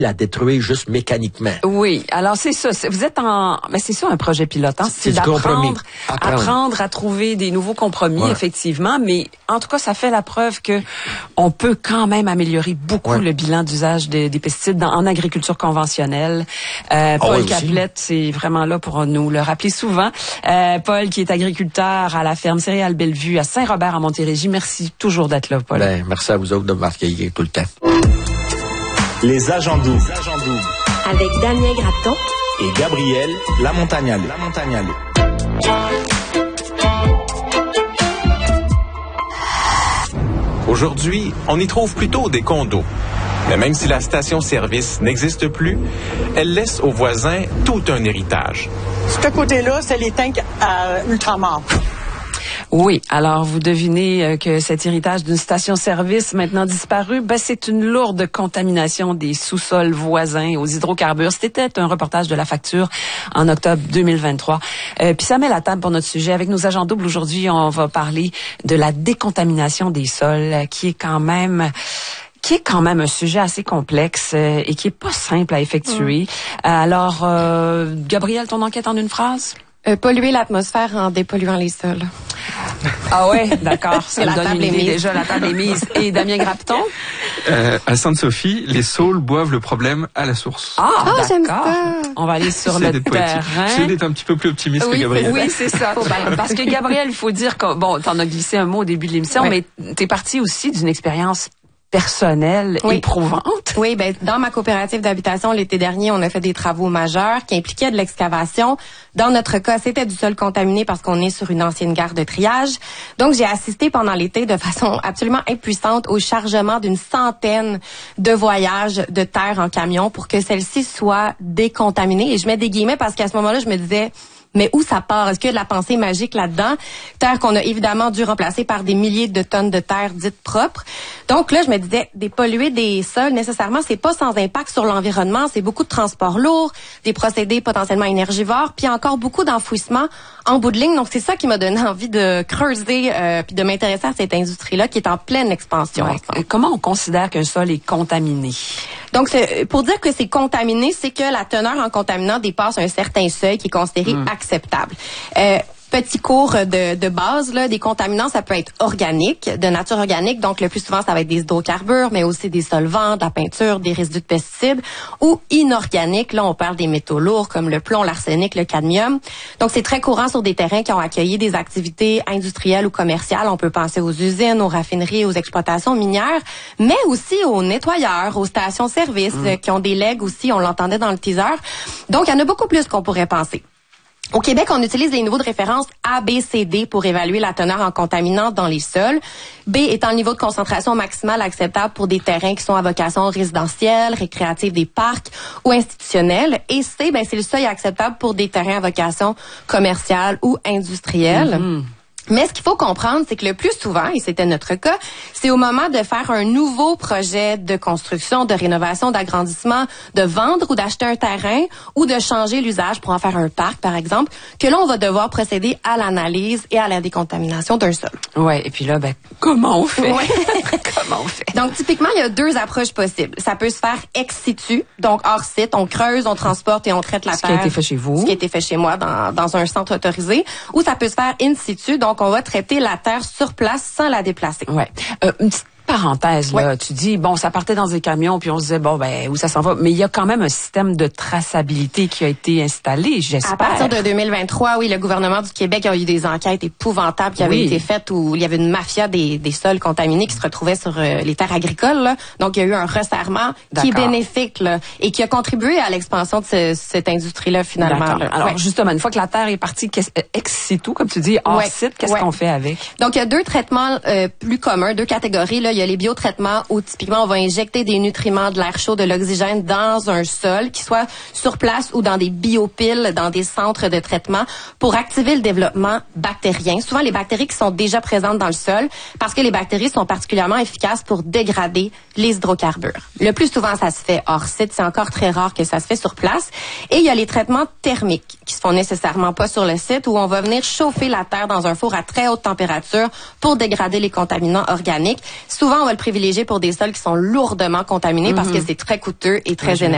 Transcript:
la détruire juste mécaniquement. Oui, alors c'est ça. Vous êtes mais c'est ça un projet pilote, hein? C'est d'apprendre à trouver des nouveaux compromis, effectivement. Mais en tout cas, ça fait la preuve que on peut quand même améliorer beaucoup le bilan d'usage des pesticides en agriculture conventionnelle. Paul Caplette, c'est vraiment là pour nous le rappeler souvent. Paul, qui est agriculteur à la ferme Céréales Bellevue à Saint-Robert, à Montérégie. Merci toujours d'être là, Paul. Ben, merci à vous autres de m'accueillir tout le temps. Les agents doubles. Avec Damien Grapton et Gabriel Lamontagnale. Aujourd'hui, on y trouve plutôt des condos. Mais même si la station-service n'existe plus, elle laisse aux voisins tout un héritage. Ce côté-là, c'est les tanks à ultramar. Oui, alors vous devinez que cet héritage d'une station-service maintenant disparue, c'est une lourde contamination des sous-sols voisins aux hydrocarbures. C'était un reportage de La Facture en octobre 2023. Puis ça met la table pour notre sujet. Avec nos agents doubles aujourd'hui, on va parler de la décontamination des sols, qui est quand même un sujet assez complexe et qui est pas simple à effectuer. Alors, Gabriel, ton enquête en une phrase? Polluer l'atmosphère en dépolluant les sols. Ah ouais, d'accord. Ça me donne une idée déjà, la table est mise. Et Damien Grapton? À Sainte-Sophie, les saules boivent le problème à la source. Ah j'aime d'accord. ça. On va aller sur le terrain. C'est d'être un petit peu plus optimiste que Gabriel. Oui, c'est ça. Parce que Gabriel, il faut dire que, t'en as glissé un mot au début de l'émission, mais t'es parti aussi d'une expérience personnelle, éprouvante. Oui, dans ma coopérative d'habitation, l'été dernier, on a fait des travaux majeurs qui impliquaient de l'excavation. Dans notre cas, c'était du sol contaminé parce qu'on est sur une ancienne gare de triage. Donc, j'ai assisté pendant l'été de façon absolument impuissante au chargement d'une centaine de voyages de terre en camion pour que celle-ci soit décontaminée. Et je mets des guillemets parce qu'à ce moment-là, je me disais... Mais où ça part? Est-ce qu'il y a de la pensée magique là-dedans? Terre qu'on a évidemment dû remplacer par des milliers de tonnes de terre dites propres. Donc là, je me disais, dépolluer des sols, nécessairement, c'est pas sans impact sur l'environnement. C'est beaucoup de transports lourds, des procédés potentiellement énergivores, puis encore beaucoup d'enfouissement en bout de ligne. Donc, c'est ça qui m'a donné envie de creuser puis de m'intéresser à cette industrie-là qui est en pleine expansion. Ouais. Comment on considère qu'un sol est contaminé? Donc, pour dire que c'est contaminé, c'est que la teneur en contaminants dépasse un certain seuil qui est considéré acceptable. Petit cours de base, là, des contaminants, ça peut être organique, de nature organique. Donc, le plus souvent, ça va être des hydrocarbures, mais aussi des solvants, de la peinture, des résidus de pesticides. Ou inorganique, là, on parle des métaux lourds comme le plomb, l'arsenic, le cadmium. Donc, c'est très courant sur des terrains qui ont accueilli des activités industrielles ou commerciales. On peut penser aux usines, aux raffineries, aux exploitations minières, mais aussi aux nettoyeurs, aux stations-service qui ont des legs aussi. On l'entendait dans le teaser. Donc, il y en a beaucoup plus qu'on pourrait penser. Au Québec, on utilise les niveaux de référence A, B, C, D pour évaluer la teneur en contaminants dans les sols. B étant le niveau de concentration maximale acceptable pour des terrains qui sont à vocation résidentielle, récréative des parcs ou institutionnels. Et C, c'est le seuil acceptable pour des terrains à vocation commerciale ou industrielle. Mais ce qu'il faut comprendre, c'est que le plus souvent, et c'était notre cas, c'est au moment de faire un nouveau projet de construction, de rénovation, d'agrandissement, de vendre ou d'acheter un terrain ou de changer l'usage pour en faire un parc, par exemple, que là, on va devoir procéder à l'analyse et à la décontamination d'un sol. Ouais, et puis là, comment on fait? Comment on fait? Donc, typiquement, il y a deux approches possibles. Ça peut se faire ex situ, donc hors site. On creuse, on transporte et on traite la terre. Ce qui a été fait chez vous. Ce qui a été fait chez moi dans un centre autorisé. Ou ça peut se faire in situ, donc on va traiter la terre sur place sans la déplacer. Ouais. Une petite parenthèse, là. Tu dis, ça partait dans des camions, puis on se disait, où ça s'en va? Mais il y a quand même un système de traçabilité qui a été installé, j'espère. À partir de 2023, oui, le gouvernement du Québec a eu des enquêtes épouvantables qui avaient été faites où il y avait une mafia des sols contaminés qui se retrouvaient sur les terres agricoles, là. Donc, il y a eu un resserrement qui est bénéfique, là, et qui a contribué à l'expansion de cette industrie-là, finalement. Là. Alors, justement, une fois que la terre est partie ex situ, comme tu dis, hors site, qu'est-ce qu'on fait avec? Donc, il y a deux traitements plus communs, deux catégories, là. Il y a les biotraitements où typiquement on va injecter des nutriments, de l'air chaud, de l'oxygène dans un sol, qui soit sur place ou dans des biopiles, dans des centres de traitement pour activer le développement bactérien. Souvent les bactéries qui sont déjà présentes dans le sol parce que les bactéries sont particulièrement efficaces pour dégrader les hydrocarbures. Le plus souvent ça se fait hors site, c'est encore très rare que ça se fait sur place. Et il y a les traitements thermiques qui se font nécessairement pas sur le site où on va venir chauffer la terre dans un four à très haute température pour dégrader les contaminants organiques. Souvent, on va le privilégier pour des sols qui sont lourdement contaminés parce que c'est très coûteux et très énergivore.